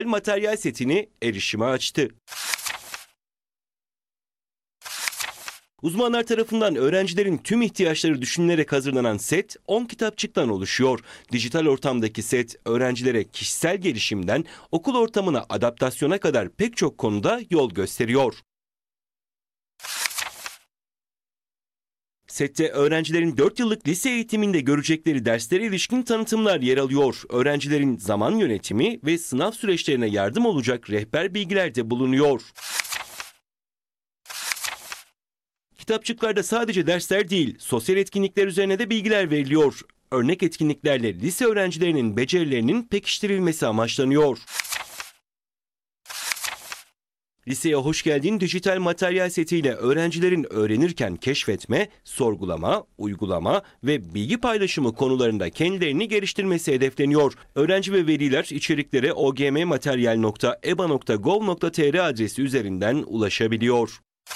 Materyal setini erişime açtı. Uzmanlar tarafından öğrencilerin tüm ihtiyaçları düşünülerek hazırlanan set 10 kitapçıktan oluşuyor. Dijital ortamdaki set öğrencilere kişisel gelişimden okul ortamına adaptasyona kadar pek çok konuda yol gösteriyor. Sette öğrencilerin 4 yıllık lise eğitiminde görecekleri derslere ilişkin tanıtımlar yer alıyor. Öğrencilerin zaman yönetimi ve sınav süreçlerine yardım olacak rehber bilgiler de bulunuyor. Kitapçıklarda sadece dersler değil, sosyal etkinlikler üzerine de bilgiler veriliyor. Örnek etkinliklerle lise öğrencilerinin becerilerinin pekiştirilmesi amaçlanıyor. Liseye hoş geldin dijital materyal setiyle öğrencilerin öğrenirken keşfetme, sorgulama, uygulama ve bilgi paylaşımı konularında kendilerini geliştirmesi hedefleniyor. Öğrenci ve veliler içeriklere ogmmaterial.eba.gov.tr adresi üzerinden ulaşabiliyor.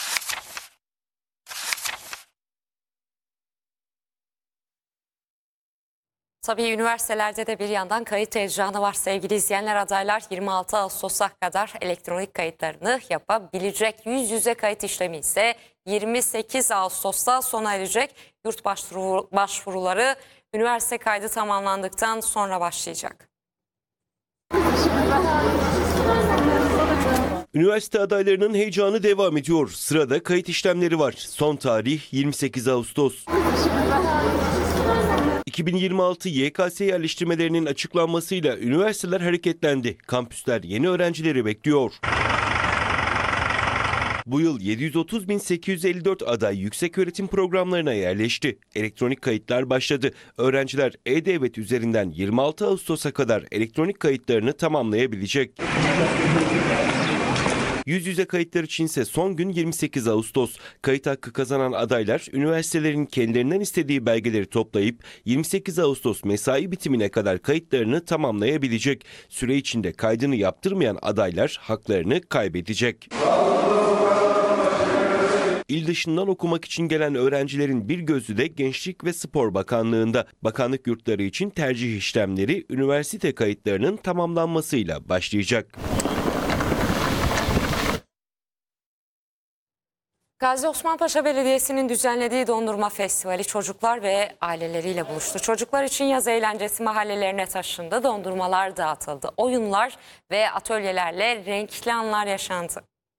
Tabii üniversitelerde de bir yandan kayıt heyecanı var sevgili izleyenler. Adaylar 26 Ağustos'a kadar elektronik kayıtlarını yapabilecek. Yüz yüze kayıt işlemi ise 28 Ağustos'ta sona erecek. Yurt başvuruları üniversite kaydı tamamlandıktan sonra başlayacak. Üniversite adaylarının heyecanı devam ediyor. Sırada kayıt işlemleri var. Son tarih 28 Ağustos. 2026 YKS yerleştirmelerinin açıklanmasıyla üniversiteler hareketlendi. Kampüsler yeni öğrencileri bekliyor. Bu yıl 730.854 aday yükseköğretim programlarına yerleşti. Elektronik kayıtlar başladı. Öğrenciler E-Devlet üzerinden 26 Ağustos'a kadar elektronik kayıtlarını tamamlayabilecek. Yüz yüze kayıtlar içinse son gün 28 Ağustos. Kayıt hakkı kazanan adaylar üniversitelerin kendilerinden istediği belgeleri toplayıp 28 Ağustos mesai bitimine kadar kayıtlarını tamamlayabilecek. Süre içinde kaydını yaptırmayan adaylar haklarını kaybedecek. İl dışından okumak için gelen öğrencilerin bir gözü de Gençlik ve Spor Bakanlığı'nda. Bakanlık yurtları için tercih işlemleri üniversite kayıtlarının tamamlanmasıyla başlayacak. Gazi Osman Paşa Belediyesi'nin düzenlediği dondurma festivali çocuklar ve aileleriyle buluştu. Çocuklar için yaz eğlencesi mahallelerine taşındı, dondurmalar dağıtıldı. Oyunlar ve atölyelerle renkli anlar yaşandı.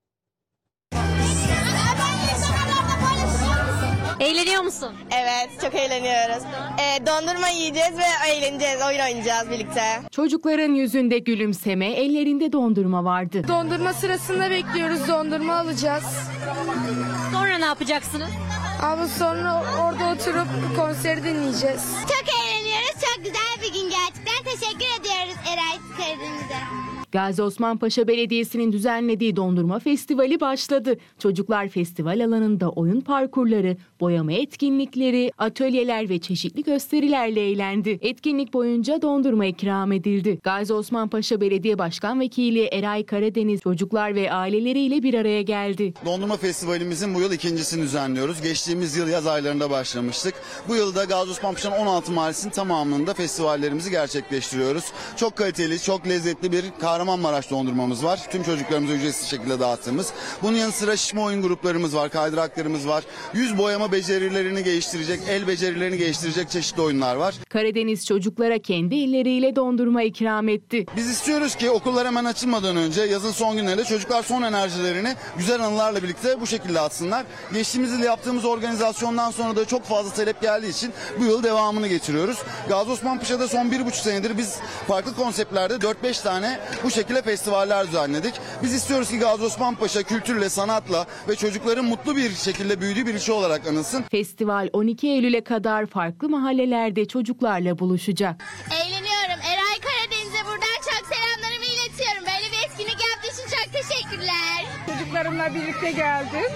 Eğleniyor musun? Evet, çok eğleniyoruz. Dondurma yiyeceğiz ve eğleneceğiz, oyun oynayacağız birlikte. Çocukların yüzünde gülümseme, ellerinde dondurma vardı. Dondurma sırasında bekliyoruz, dondurma alacağız. Sonra ne yapacaksınız? Ama sonra orada oturup konseri dinleyeceğiz. Çok eğleniyoruz, çok güzel bir gün gerçekten. Teşekkür ediyoruz Eray Karadeniz'e. Gazi Osman Paşa Belediyesi'nin düzenlediği dondurma festivali başladı. Çocuklar festival alanında oyun parkurları, boyama etkinlikleri, atölyeler ve çeşitli gösterilerle eğlendi. Etkinlik boyunca dondurma ikram edildi. Gazi Osman Paşa Belediye Başkan Vekili Eray Karadeniz çocuklar ve aileleriyle bir araya geldi. Dondurma festivalimizin bu yıl ikincisini düzenliyoruz. Geçtiğimiz yıl yaz aylarında başlamıştık. Bu yılda Gazi Osman Paşa'nın 16 mahallesinin tamamında festivallerimizi gerçekleştiriyoruz. Çok kaliteli, çok lezzetli bir Kahramanmaraş dondurmamız var. Tüm çocuklarımıza ücretsiz şekilde dağıttığımız. Bunun yanı sıra şişme oyun gruplarımız var, kaydıraklarımız var. Yüz boyama becerilerini geliştirecek, el becerilerini geliştirecek çeşitli oyunlar var. Karadeniz çocuklara kendi elleriyle dondurma ikram etti. Biz istiyoruz ki okullar hemen açılmadan önce yazın son günlerinde çocuklar son enerjilerini güzel anılarla birlikte bu şekilde atsınlar. Geçtiğimiz yıl yaptığımız organizasyondan sonra da çok fazla talep geldiği için bu yıl devamını getiriyoruz. Gazi Osman Paşa'da son 1,5 senedir biz farklı konseptlerde 4-5 tane bu şekilde festivaller düzenledik. Biz istiyoruz ki Gazi Osman Paşa kültürle, sanatla ve çocukların mutlu bir şekilde büyüdüğü bir ilçe olarak anılsın. Festival 12 Eylül'e kadar farklı mahallelerde çocuklarla buluşacak. Eğleniyorum. Eray Karadeniz'e buradan çok selamlarımı iletiyorum. Böyle bir etkinlik yaptığı için çok teşekkürler. Çocuklarımla birlikte geldim.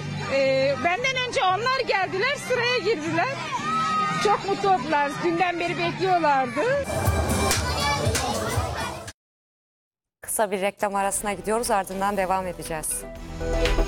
Benden önce onlar geldiler, sıraya girdiler. Çok mutlu oldular. Dünden beri bekliyorlardı. Kısa bir reklam arasına gidiyoruz, ardından devam edeceğiz.